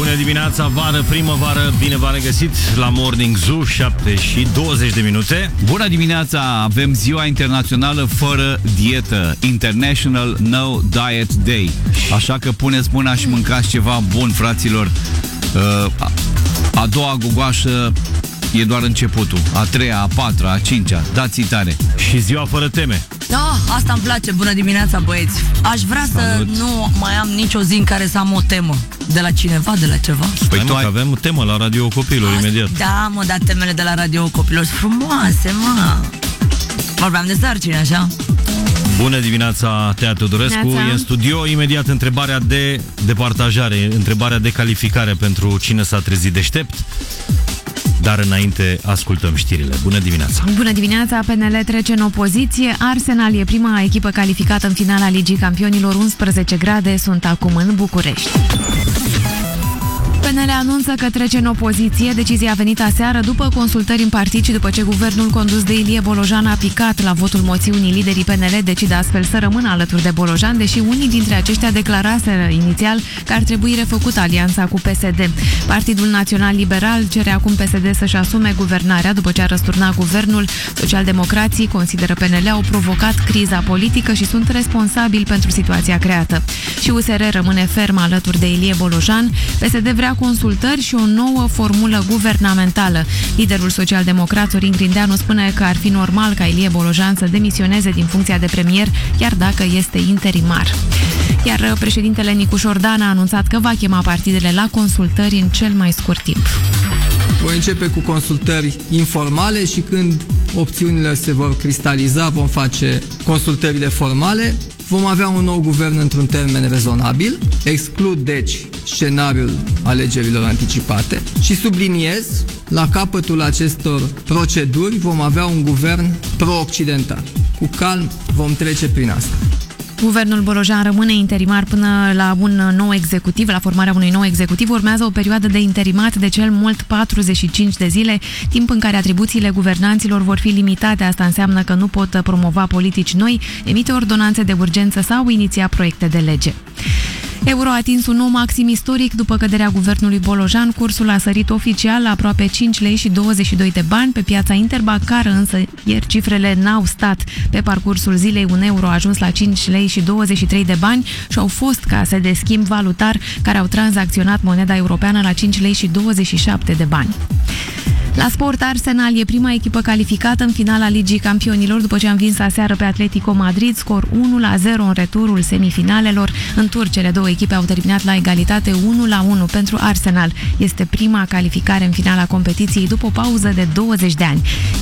Bună dimineața, vară, primăvară, bine v-am regăsit la Morning Zoo, 7:20. Bună dimineața, avem ziua internațională fără dietă, International No Diet Day. Așa că puneți mâna și mâncați ceva bun, fraților. A doua gogoașă e doar începutul, a treia, a patra, a cincea, dați-i tare. Și ziua fără teme. Asta îmi place, bună dimineața, băieți. Aș vrea să nu mai am nicio zi în care să am o temă de la cineva, de la ceva. Păi tu avem temă la Radio Copilor imediat. Da, mă, dar temele de la Radio Copilor sunt frumoase, mă. Vorbeam de sarcini, așa. Bună dimineața, Tea Teodorescu. E în studio. Imediat întrebarea de departajare, întrebarea de calificare pentru cine s-a trezit deștept. Dar înainte ascultăm știrile. Bună dimineața! Bună dimineața! PNL trece în opoziție. Arsenal e prima echipă calificată în finala Ligii Campionilor. 11 grade sunt acum în București. PNL anunță că trece în opoziție. Decizia a venit aseară după consultări în partid și după ce guvernul condus de Ilie Bolojan a picat la votul moțiunii. Liderii PNL decid astfel să rămână alături de Bolojan, deși unii dintre aceștia declaraseră inițial că ar trebui refăcută alianța cu PSD. Partidul Național Liberal cere acum PSD să-și asume guvernarea după ce a răsturnat guvernul. Socialdemocrații consideră PNL au provocat criza politică și sunt responsabili pentru situația creată. Și USR rămâne ferm alături de Ilie Bolojan. PSD vrea consultări și o nouă formulă guvernamentală. Liderul social-democrat Sorin Grindeanu spune că ar fi normal ca Ilie Bolojan să demisioneze din funcția de premier, chiar dacă este interimar. Iar președintele Nicu Șordan a anunțat că va chema partidele la consultări în cel mai scurt timp. Voi începe cu consultări informale și când opțiunile se vor cristaliza, vom face consultările formale. Vom avea un nou guvern într-un termen rezonabil, exclud deci scenariul alegerilor anticipate și subliniez, la capătul acestor proceduri vom avea un guvern pro-occidental. Cu calm vom trece prin asta. Guvernul Bolojan rămâne interimar până la un nou executiv, la formarea unui nou executiv. Urmează o perioadă de interimat de cel mult 45 de zile, timp în care atribuțiile guvernanților vor fi limitate. Asta înseamnă că nu pot promova politici noi, emite ordonanțe de urgență sau iniția proiecte de lege. Euro a atins un nou maxim istoric după căderea guvernului Bolojan. Cursul a sărit oficial la aproape 5 lei și 22 de bani. Pe piața interbancară însă ieri cifrele n-au stat. Pe parcursul zilei un euro a ajuns la 5 lei și 23 de bani și au fost case de schimb valutar care au tranzacționat moneda europeană la 5 lei și 27 de bani. La sport, Arsenal e prima echipă calificată în finala Ligii Campionilor după ce a învins aseară pe Atletico Madrid, scor 1-0 în returul semifinalelor. În tur, cele două echipe au terminat la egalitate 1-1 pentru Arsenal. Este prima calificare în finala competiției după o pauză de 20 de ani.